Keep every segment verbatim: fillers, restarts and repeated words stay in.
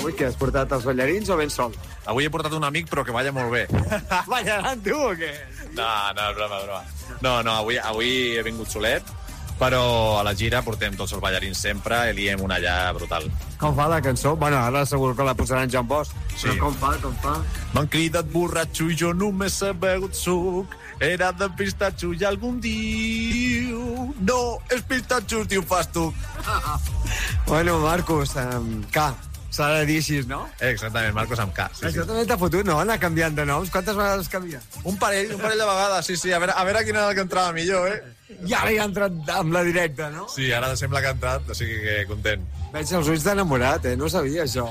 Avui què, has portat els ballarins o ben sol? Avui he portat un amic, però que balla molt bé. Ballaran tu o què? No, no, broma, broma. No, no, avui, avui he vingut solet, però a la gira portem tots els ballarins sempre i liem una allà brutal. Com fa la cançó? Bueno, ara segur que la posaran Joan Bosch. Sí. Però com fa, com fa? M'han cridat borratxo i jo només he begut suc. Era de pistatxo i algun diu... No, és pistatxo, tio, fas tu. Bueno, Marcos, um, K. S'ha de dir així, no? Exactament, Marcos amb K. Sí, Això sí. també t'ha fotut, no? Anar canviant de noms. Quantes vegades canvia? Un parell, un parell de vegades, sí, sí. A veure, a veure quina era la que entrava millor, eh? I ara ja ha entrat amb la directa, no? Sí, ara sembla que ha entrat, o sigui que content. Veig els ulls d'enamorat, eh? No sabia això.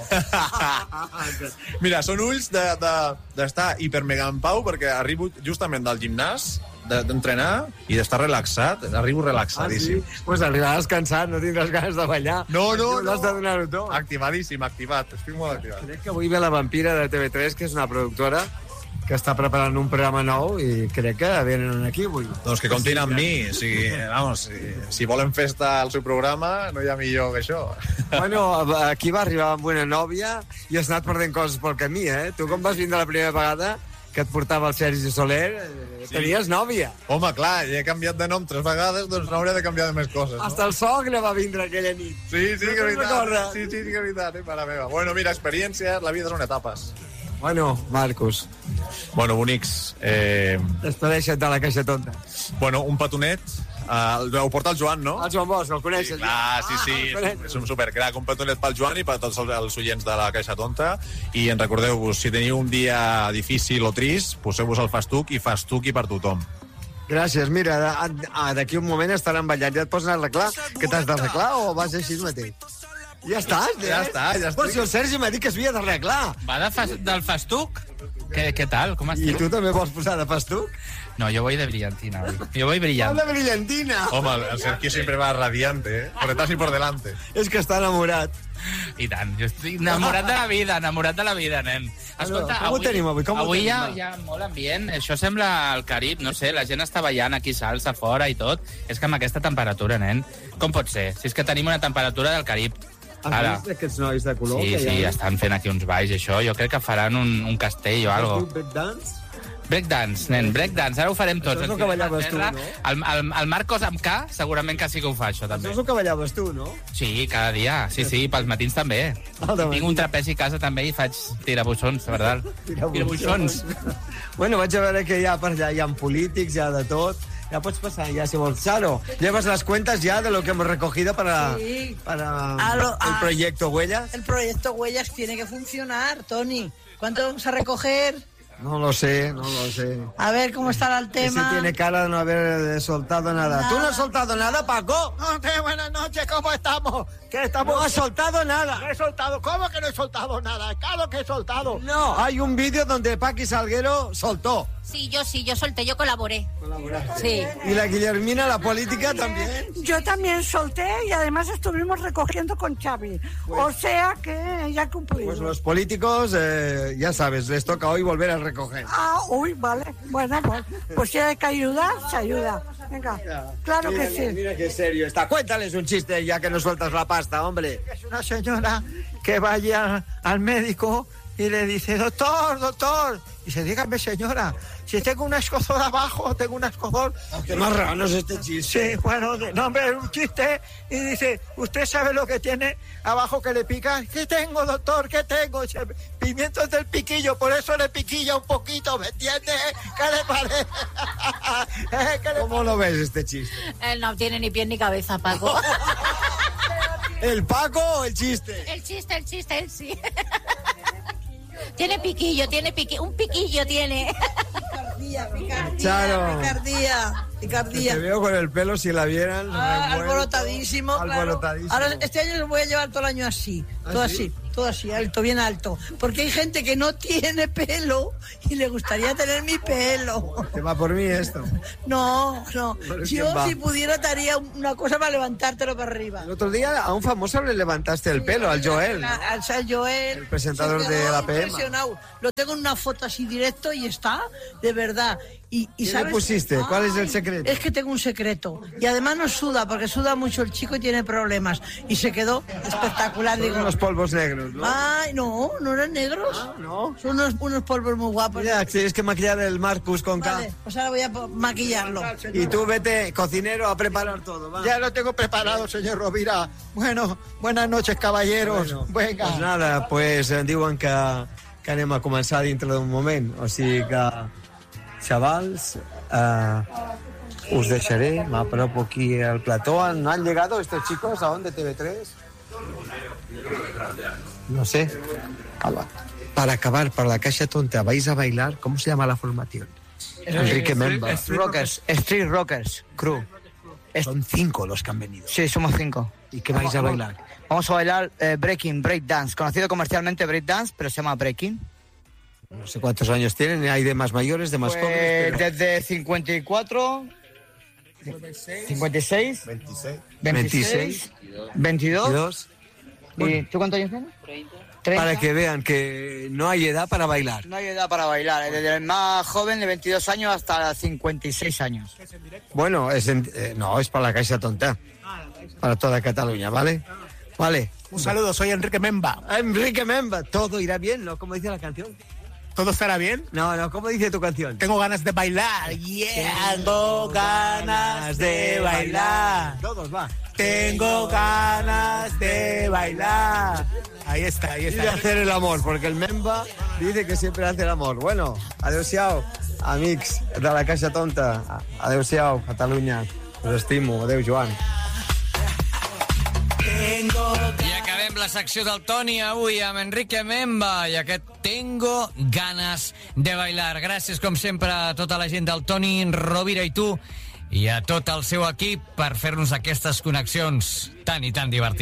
Mira, són ulls d'estar de, de, hipermega en pau perquè arribo justament del gimnàs, d'entrenar i d'estar relaxat. Arribo relaxadíssim. Ah, sí? Pues arribaràs cansat, no tindràs ganes de ballar. No, no, no. Has de donar-ho tot. Activadíssim, activat. Estic molt activat. Crec que avui ve la Vampira de T V tres, que és una productora que està preparant un programa nou i crec que venen aquí avui. Doncs que comptin amb mi. O sigui, vamos, si, si volen festa al seu programa, no hi ha millor que això. Bueno, aquí va arribar amb una nòvia i has anat perdent coses pel camí, eh? Tu com vas vindre la primera vegada que et portava el Sergi Soler, eh, sí. Tenies nòvia. Home, clar, ja he canviat de nom tres vegades, doncs no hauria de canviar de més coses, no? Hasta el sogre va vindre aquella nit. Sí, sí, no que és veritat. Sí, sí, sí, que és veritat, eh, mare meva. Bueno, mira, experiències, la vida són etapes. Bueno, Marcos. Bueno, bonics. Eh... Despedeixa't de la caixa tonta. Bueno, un petonet. Uh, ho porta el Joan, no? El Joan Bosch, el coneixes? Sí, clar, sí, sí, ah, és un supercrac. Un petonet pel Joan i per tots els oients de la Caixa Tonta. I en recordeu-vos, si teniu un dia difícil o trist, poseu-vos el fastuc i fastuqui per tothom. Gràcies. Mira, d'aquí un moment estaran ballant. Ja et pots anar a arreglar? Que t'has d'arreglar o vas així mateix? Ja estàs, eh? Ja està, ja està. Però si el Sergi m'ha dit que es havia d'arreglar. Va de fas, del fastuc? ¿Qué, ¿Qué tal? ¿Cómo estás? ¿Y tú también vols posar de fastuc? No, yo voy de brillantina hoy. Yo voy brillante. ¡Hola, brillantina! Home, el Sergi sempre va radiante, eh? Por detrás y por delante. És que està enamorat. I tant, jo estic enamorat de la vida, enamorat de la vida, nen. Escolta, com ho tenim avui? Com avui ho tenim? hi ha, hi ha molt ambient. Això sembla el Carib, no sé, la gent està ballant aquí salsa fora i tot. És que amb aquesta temperatura, nen, com pot ser? Si és que tenim una temperatura del Carib. Has Ara. vist aquests nois de color? Sí, que sí, ha... estan fent aquí uns balls, això. Jo crec que faran un, un castell o algo. Breakdance? Breakdance, nen, breakdance. Ara ho farem tots. Això és el Ens que tirem a ballaves tu, terra. no? El, el, el Marcos amb K segurament que sí que ho fa, això, també. Això és el que ballaves tu, no? Sí, cada dia. Sí, sí, pels matins també. Tinc un trapezi a casa també i faig tirabuixons, de veritat. Tirabuixons. Bueno, vaig a veure que hi ha per allà. Hi ha polítics, hi ha de tot. Ya puedes pasar, ya si vols. Charo, llevas las cuentas ya de lo que hemos recogido para, sí. para a lo, el a, proyecto Huellas. El proyecto Huellas tiene que funcionar, Tony. ¿Cuánto vamos a recoger? No lo sé, no lo sé. A ver cómo estará el tema. Ese tiene cara de no haber soltado nada. nada. ¿Tú no has soltado nada, Paco? No, que buenas noches, ¿cómo estamos? ¿Qué estamos? No has soltado nada. No he soltado, ¿cómo que no he soltado nada? Claro que he soltado. No, hay un vídeo donde Paqui Salguero soltó. Sí, yo sí, yo solté, yo colaboré. ¿Colaboraste? Sí. ¿Y la Guillermina, la política, también? Yo también solté y además estuvimos recogiendo con Xavi. Pues, o sea que ya cumplí. Pues los políticos, eh, ya sabes, les toca hoy volver a recoger. Ah, uy, vale. Bueno, pues, pues si hay que ayudar, se ayuda. Venga, claro mira, que sí. Mira qué serio está. Cuéntales un chiste ya que no sueltas la pasta, hombre. Es una señora que vaya al médico y le dice, doctor, doctor. Y dice, dígame, señora, si tengo una escozor abajo, tengo una escozor. Qué marrano es este chiste. Sí, bueno, no, hombre, un chiste. Y dice, ¿usted sabe lo que tiene abajo que le pica? ¿Qué tengo, doctor? ¿Qué tengo? Dice, pimientos del piquillo, por eso le piquilla un poquito, ¿me entiende? ¿Qué le parece? ¿Qué le ¿Cómo lo ves este chiste? Él no tiene ni pie ni cabeza, Paco. ¿El Paco o el chiste? El chiste, el chiste, él sí. Tiene piquillo, tiene piquillo, un piquillo tiene. Picardía, picardía, Charo. picardía, picardía. Te veo con el pelo, si la vieran. Ah, alborotadísimo, alborotadísimo. Claro. Ahora, este año lo voy a llevar todo el año así, ¿Ah, todo sí? así, todo así, alto, bien alto. Porque hay gente que no tiene pelo y le gustaría tener mi pelo. ¿Te va por mí esto? No, no. Yo, va? si pudiera, te haría una cosa para levantártelo para arriba. El otro día a un famoso le levantaste el pelo, al Joel, ¿no? Al, al Joel. El presentador Se de quedó la P M. impresionado. Lo tengo en una foto así directo y está, de verdad. Y, y ¿Qué ¿sabes? le pusiste? ¿Cuál es el Ay, secreto? Es que tengo un secreto. Y además no suda, porque suda mucho el chico y tiene problemas. Y se quedó espectacular. Son Digo, los polvos negros, negros, ¿no? Ay, no, no eran negros. Ah, no. Son unos, unos polvos muy guapos. Mira, tienes que maquillar el Marcus con K. Vale, pues ahora voy a po- maquillarlo. Y tú vete, cocinero, a preparar todo, va. Ya lo tengo preparado, señor Rovira. Bueno, buenas noches, caballeros. Bueno, Venga. Pues nada, pues em diuen que, que anem a començar dintre d'un moment. O sigui que, xavals, eh, os deixaré, m'apropo aquí al plató. ¿No han llegado estos chicos aún de T V tres? No sé. Para acabar, para la Caixa Tonta, ¿vais a bailar? ¿Cómo se llama la formación? Enrique Memba. Street Rockers, Street Rockers, Crew. Son cinco los que han venido. Sí, somos cinco. ¿Y qué vais a bailar? Vamos a bailar eh, breaking, break dance, conocido comercialmente break dance, pero se llama breaking. No sé cuántos años tienen, hay de más mayores, de más Pues, jóvenes. Pero... desde cincuenta y cuatro, cincuenta y seis, veintiséis, veintiséis, veintidós. veintidós. ¿Y tú cuántos años tienes? treinta. Para que vean que no hay edad para bailar. No hay edad para bailar, eh, desde el más joven de veintidós años hasta cincuenta y seis años. Bueno, es en- eh, no, es para la Caixa Tonta. Para toda Cataluña, ¿vale? Vale. Un saludo, soy Enrique Memba. Enrique Memba, todo irá bien, ¿no? ¿Cómo dice la canción? ¿Todo estará bien? No, no, ¿cómo dice tu canción? Tengo ganas de bailar. Yeah. Tengo ganas de bailar. Todos, va. Tengo ganas de bailar. Ahí está, ahí Y de está. hacer el amor, porque el Memba dice que siempre hace el amor. Bueno, adeu-siau, amics de la Caixa Tonta. Adeu-siau, Catalunya. Us estimo. Adeu, Joan. I acabem la secció del Toni avui amb Enrique Memba i aquest Tengo ganas de bailar. Gràcies, com sempre, a tota la gent del Toni Rovira i tu i a tot el seu equip per fer-nos aquestes connexions tan i tan divertides.